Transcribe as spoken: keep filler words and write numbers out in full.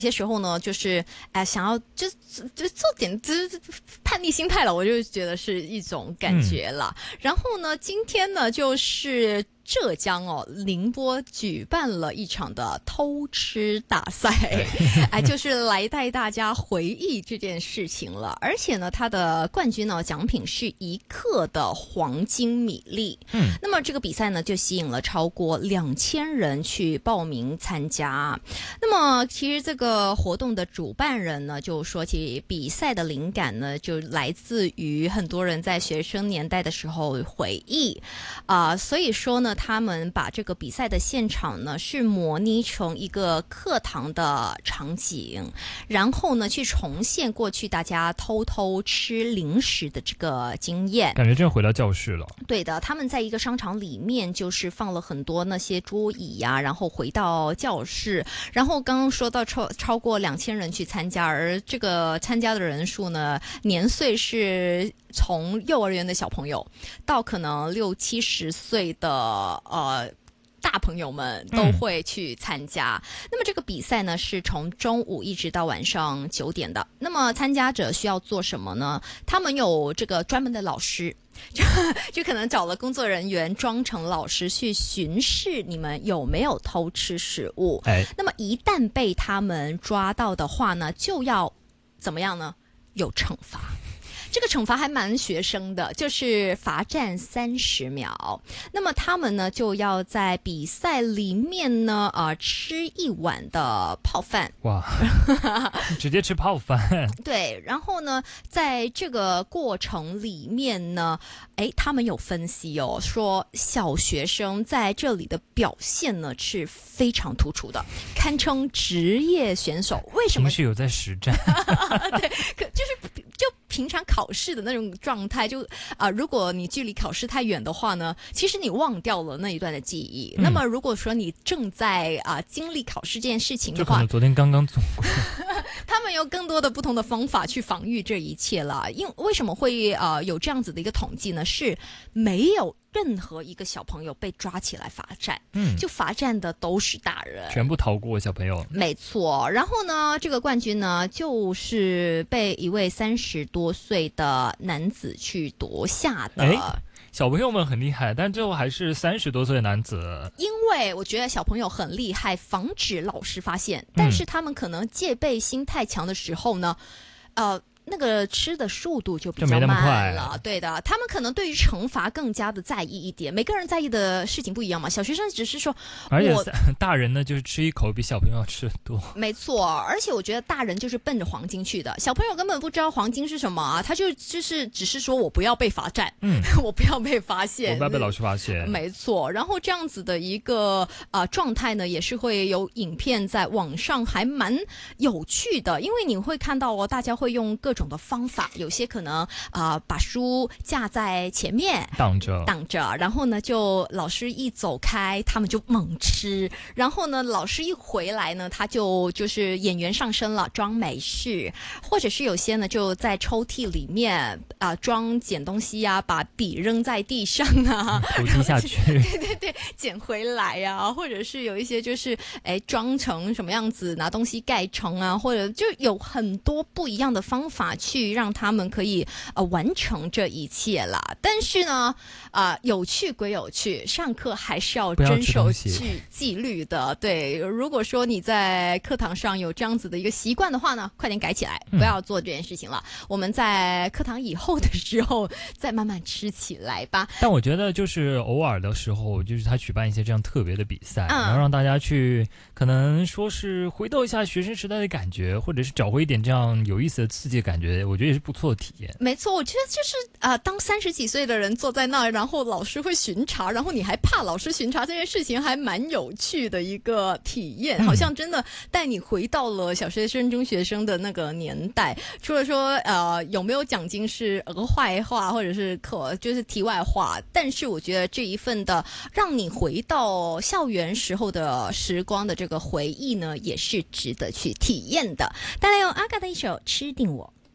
有些时候呢，就是哎、呃，想要就就做点就是叛逆心态了，我就觉得是一种感觉了。嗯、然后呢，今天呢，就是浙江哦，宁波举办了一场的偷吃大赛，哎，就是来带大家回忆这件事情了。而且呢，它的冠军呢，奖品是一克的黄金米粒。嗯，那么这个比赛呢，就吸引了超过两千人去报名参加。那么其实这个活动的主办人呢，就说起比赛的灵感呢，就来自于很多人在学生年代的时候回忆啊、呃，所以说呢。他们把这个比赛的现场呢是模拟成一个课堂的场景，然后呢去重现过去大家偷偷吃零食的这个经验， 感觉真回到教室了。 对的，他们在一个商场里面就是放了很多那些桌椅呀、啊，然后回到教室，然后刚刚说到超超过两千人去参加，而这个参加的人数呢年岁是从幼儿园的小朋友到可能六七十岁的呃大朋友们都会去参加、嗯、那么这个比赛呢是从中午一直到晚上九点的。那么参加者需要做什么呢？他们有这个专门的老师，就就可能找了工作人员装成老师去巡视你们有没有偷吃食物、哎、那么一旦被他们抓到的话呢，就要怎么样呢？有惩罚。这个惩罚还蛮学生的，就是罚站三十秒。那么他们呢就要在比赛里面呢，呃，吃一碗的泡饭。 哇，直接吃泡饭。 对，然后呢，在这个过程里面呢，哎，他们有分析哦，说小学生在这里的表现呢是非常突出的，堪称职业选手。为什么？ 平时有在实战。 对，可就是就平常考试的那种状态，就啊、呃，如果你距离考试太远的话呢，其实你忘掉了那一段的记忆。嗯、那么如果说你正在啊、呃、经历考试这件事情的话， 就可能昨天刚刚做过。 他们有更多的不同的方法去防御这一切了。因为什么会呃有这样子的一个统计呢？是没有任何一个小朋友被抓起来罚站，嗯，就罚站的都是大人， 全部逃过小朋友。 没错。然后呢，这个冠军呢，就是被一位三十多岁的男子去夺下的。 小朋友们很厉害，但最后还是三十多岁的男子。 因为我觉得小朋友很厉害，防止老师发现，但是他们可能戒备心太强的时候呢，嗯、呃。那个吃的速度就比较慢了，对的，他们可能对于惩罚更加的在意一点，每个人在意的事情不一样嘛。小学生只是说， 而且大人呢，就是吃一口比小朋友要吃的多。 没错，而且我觉得大人就是奔着黄金去的，小朋友根本不知道黄金是什么啊，他就就是只是说我不要被罚站，嗯，我不要被发现， 我不要被老师发现， 没错。然后这样子的一个啊、呃、状态呢，也是会有影片在网上还蛮有趣的，因为你会看到哦，大家会用各种的方法，有些可能啊、呃、把书架在前面挡着挡着，然后呢就老师一走开，他们就猛吃，然后呢老师一回来呢，他就就是演员上身了，装没事，或者是有些呢就在抽屉里面啊、呃、装捡东西啊，把笔扔在地上啊， 投递下去， 对对对，捡回来啊，或者是有一些就是哎装成什么样子，拿东西盖成啊，或者就有很多不一样的方法去让他们可以呃完成这一切啦。但是呢啊、呃、有趣归有趣，上课还是要遵守纪纪律的。对，如果说你在课堂上有这样子的一个习惯的话呢，快点改起来，不要做这件事情了、嗯、我们在课堂以后的时候再慢慢吃起来吧。 但我觉得就是偶尔的时候，就是他举办一些这样特别的比赛、嗯、然后让大家去可能说是回到一下学生时代的感觉，或者是找回一点这样有意思的刺激的感觉，我觉得也是不错的体验。 没错，我觉得就是啊、呃，当三十几岁的人坐在那，然后老师会巡查，然后你还怕老师巡查，这件事情还蛮有趣的一个体验、嗯、好像真的带你回到了小学生中学生的那个年代。除了说呃有没有奖金是额外话或者是可就是题外话，但是我觉得这一份的让你回到校园时候的时光的这个回忆呢，也是值得去体验的。带来用阿嘎的一首《吃定我》。